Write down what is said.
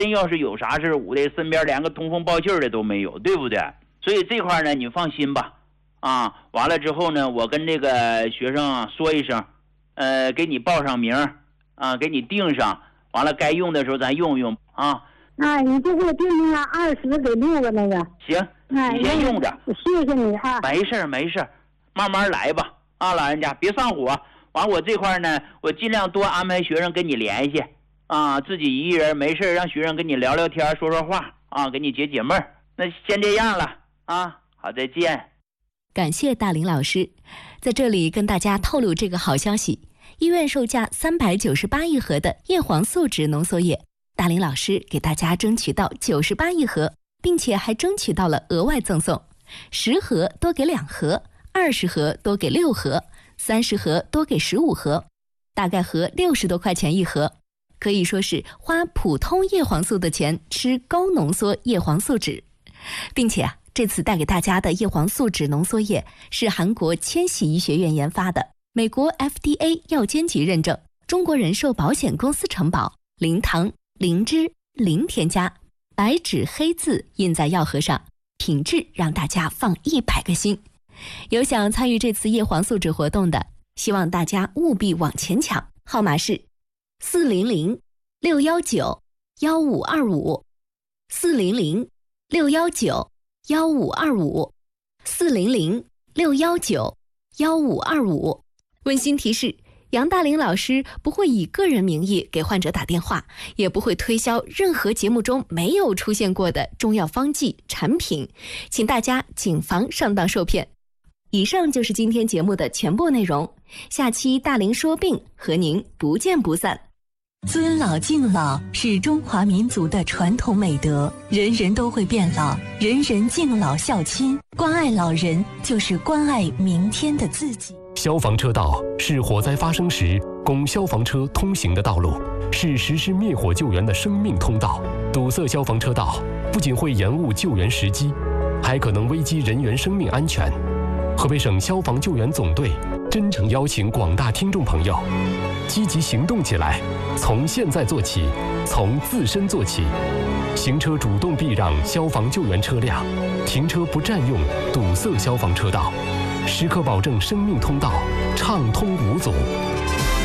真要是有啥事捂的身边连个通风报信的都没有，对不对？所以这块呢你放心吧。完了之后呢，我跟这个学生说一声，给你报上名给你定上，完了该用的时候咱用用啊。 你就给我定定了20给6个那个。 行，你先用着。 谢谢你啊。 没事，慢慢来吧老人家别上火。完我这块呢，我尽量多安排学生跟你联系自己一个人没事让学生跟你聊聊天说说话给你解解闷儿。那先这样了好，再见。 感谢大林老师，在这里跟大家透露这个好消息，医院售价398一盒的叶黄素酯浓缩液，大林老师给大家争取到98一盒，并且还争取到了额外赠送10盒多给2盒，20盒多给6盒，30盒多给15盒，大概合60多块钱一盒，可以说是花普通叶黄素的钱吃高浓缩叶黄素酯。并且这次带给大家的叶黄素酯浓缩液是韩国千禧医学院研发的，美国 FDA 药监局认证，中国人寿保险公司承保，零糖、零脂、零添加，白纸黑字印在药盒上，品质让大家放100个心。有想参与这次叶黄素酯活动的，希望大家务必往前抢，号码是400-619-1525 400-619-1525 400-619-1525。温馨提示，杨大林老师不会以个人名义给患者打电话，也不会推销任何节目中没有出现过的中药方剂产品，请大家谨防上当受骗。以上就是今天节目的全部内容，下期大林说病和您不见不散。 尊老敬老是中华民族的传统美德，人人都会变老，人人敬老孝亲，关爱老人就是关爱明天的自己。 消防车道是火灾发生时供消防车通行的道路，是实施灭火救援的生命通道。堵塞消防车道不仅会延误救援时机，还可能危及人员生命安全。河北省消防救援总队真诚邀请广大听众朋友积极行动起来，从现在做起，从自身做起。行车主动避让消防救援车辆，停车不占用堵塞消防车道，时刻保证生命通道畅通无阻。